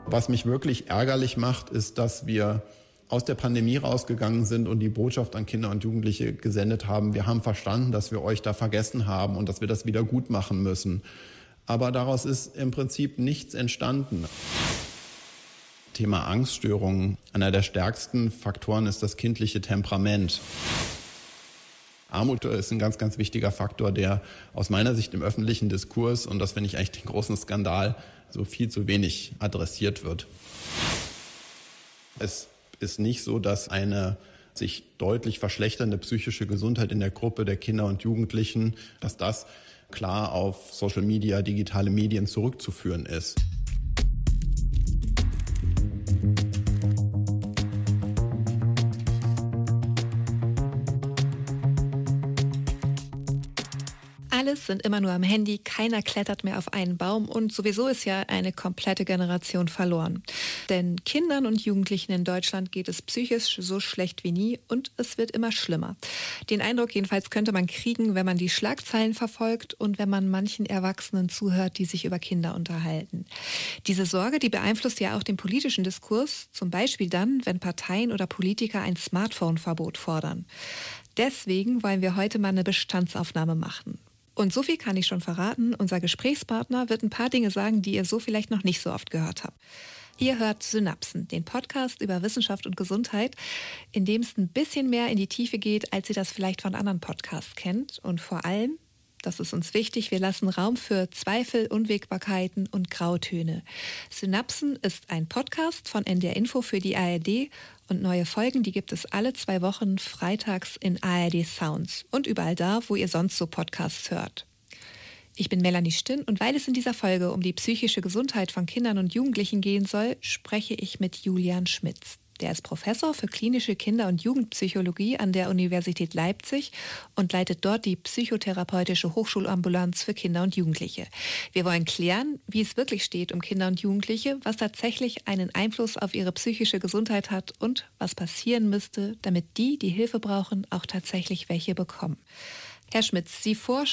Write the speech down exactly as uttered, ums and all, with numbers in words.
Was mich wirklich ärgerlich macht, ist, dass wir aus der Pandemie rausgegangen sind und die Botschaft an Kinder und Jugendliche gesendet haben. Wir haben verstanden, dass wir euch da vergessen haben und dass wir das wieder gut machen müssen. Aber daraus ist im Prinzip nichts entstanden. Thema Angststörungen. Einer der stärksten Faktoren ist das kindliche Temperament. Armut ist ein ganz, ganz wichtiger Faktor, der aus meiner Sicht im öffentlichen Diskurs, und das finde ich eigentlich den großen Skandal, so viel zu wenig adressiert wird. Es ist nicht so, dass eine sich deutlich verschlechternde psychische Gesundheit in der Gruppe der Kinder und Jugendlichen, dass das klar auf Social Media, digitale Medien zurückzuführen ist. Alles sind immer nur am Handy, keiner klettert mehr auf einen Baum und sowieso ist ja eine komplette Generation verloren. Denn Kindern und Jugendlichen in Deutschland geht es psychisch so schlecht wie nie und es wird immer schlimmer. Den Eindruck jedenfalls könnte man kriegen, wenn man die Schlagzeilen verfolgt und wenn man manchen Erwachsenen zuhört, die sich über Kinder unterhalten. Diese Sorge, die beeinflusst ja auch den politischen Diskurs, zum Beispiel dann, wenn Parteien oder Politiker ein Smartphone-Verbot fordern. Deswegen wollen wir heute mal eine Bestandsaufnahme machen. Und so viel kann ich schon verraten, unser Gesprächspartner wird ein paar Dinge sagen, die ihr so vielleicht noch nicht so oft gehört habt. Ihr hört Synapsen, den Podcast über Wissenschaft und Gesundheit, in dem es ein bisschen mehr in die Tiefe geht, als ihr das vielleicht von anderen Podcasts kennt. Und vor allem, das ist uns wichtig, wir lassen Raum für Zweifel, Unwägbarkeiten und Grautöne. Synapsen ist ein Podcast von N D R Info für die A R D und neue Folgen, die gibt es alle zwei Wochen freitags in A R D Sounds und überall da, wo ihr sonst so Podcasts hört. Ich bin Melanie Stinn und weil es in dieser Folge um die psychische Gesundheit von Kindern und Jugendlichen gehen soll, spreche ich mit Julian Schmitz. Der ist Professor für klinische Kinder- und Jugendpsychologie an der Universität Leipzig und leitet dort die psychotherapeutische Hochschulambulanz für Kinder und Jugendliche. Wir wollen klären, wie es wirklich steht um Kinder und Jugendliche, was tatsächlich einen Einfluss auf ihre psychische Gesundheit hat und was passieren müsste, damit die, die Hilfe brauchen, auch tatsächlich welche bekommen. Herr Schmitz, Sie forschen